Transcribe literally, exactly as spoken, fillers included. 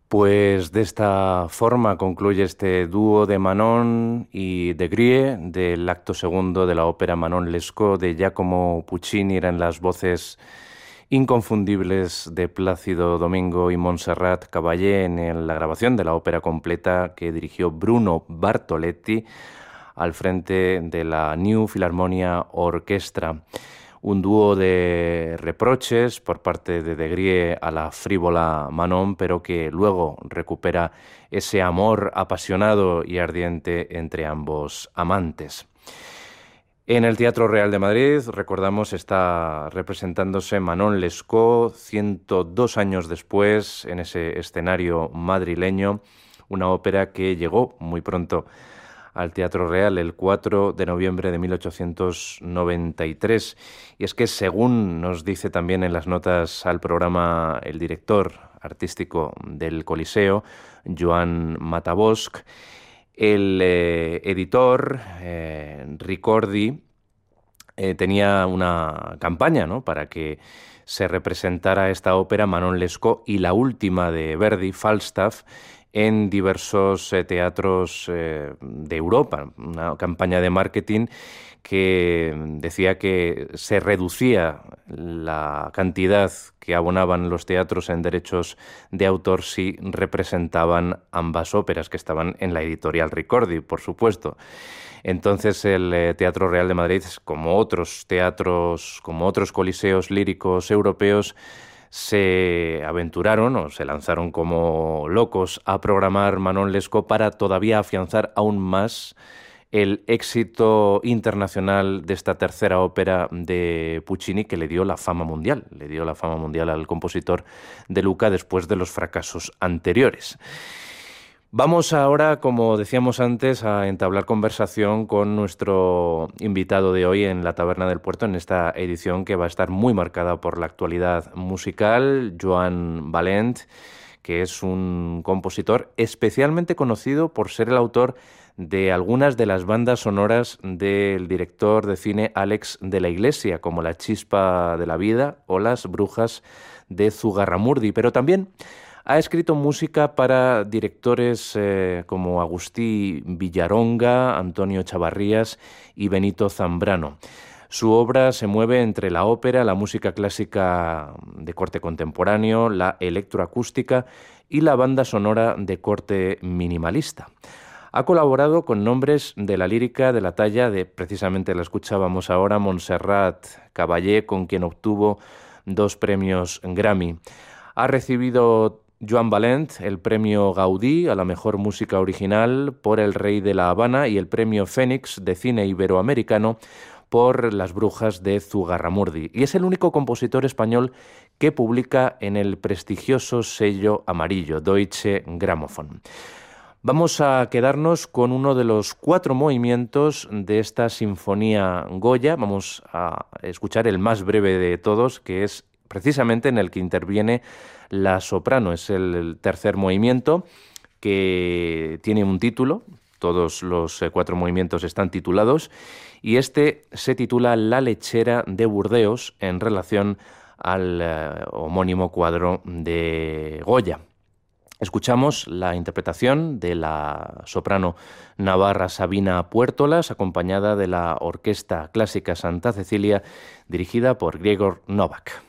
Pues de esta forma concluye este dúo de Manon y de Grie del acto segundo de la ópera Manon Lescaut de Giacomo Puccini. Eran las voces inconfundibles de Plácido Domingo y Montserrat Caballé en la grabación de la ópera completa que dirigió Bruno Bartoletti al frente de la New Philharmonia Orchestra. Un dúo de reproches por parte de de Grie a la frívola Manon, pero que luego recupera ese amor apasionado y ardiente entre ambos amantes. En el Teatro Real de Madrid, recordamos, está representándose Manon Lescaut ciento dos años después en ese escenario madrileño, una ópera que llegó muy pronto al Teatro Real el cuatro de noviembre de mil ochocientos noventa y tres. Y es que, según nos dice también en las notas al programa el director artístico del Coliseo, Joan Matabosc, el eh, editor eh, Ricordi eh, tenía una campaña, ¿no?, para que se representara esta ópera Manon Lescaut y la última de Verdi, Falstaff, en diversos eh, teatros eh, de Europa, una campaña de marketing que decía que se reducía la cantidad que abonaban los teatros en derechos de autor si representaban ambas óperas, que estaban en la editorial Ricordi, por supuesto. Entonces el eh, Teatro Real de Madrid, como otros teatros, como otros coliseos líricos europeos, se aventuraron o se lanzaron como locos a programar Manon Lescaut para todavía afianzar aún más el éxito internacional de esta tercera ópera de Puccini, que le dio la fama mundial, le dio la fama mundial al compositor de Lucca después de los fracasos anteriores. Vamos ahora, como decíamos antes, a entablar conversación con nuestro invitado de hoy en la Taberna del Puerto, en esta edición que va a estar muy marcada por la actualidad musical, Joan Valent, que es un compositor especialmente conocido por ser el autor de algunas de las bandas sonoras del director de cine Alex de la Iglesia, como La Chispa de la Vida o Las Brujas de Zugarramurdi, pero también ha escrito música para directores eh, como Agustí Villaronga, Antonio Chavarrías y Benito Zambrano. Su obra se mueve entre la ópera, la música clásica de corte contemporáneo, la electroacústica y la banda sonora de corte minimalista. Ha colaborado con nombres de la lírica de la talla de, precisamente la escuchábamos ahora, Montserrat Caballé, con quien obtuvo dos premios Grammy. Ha recibido Joan Valent el premio Gaudí a la mejor música original por El Rey de la Habana y el premio Fénix de cine iberoamericano por Las Brujas de Zugarramurdi. Y es el único compositor español que publica en el prestigioso sello amarillo, Deutsche Grammophon. Vamos a quedarnos con uno de los cuatro movimientos de esta sinfonía Goya. Vamos a escuchar el más breve de todos, que es precisamente en el que interviene la soprano. Es el tercer movimiento, que tiene un título. Todos los cuatro movimientos están titulados y este se titula La lechera de Burdeos, en relación al eh, homónimo cuadro de Goya. Escuchamos la interpretación de la soprano navarra Sabina Puertolas, acompañada de la Orquesta Clásica Santa Cecilia, dirigida por Gregor Novak.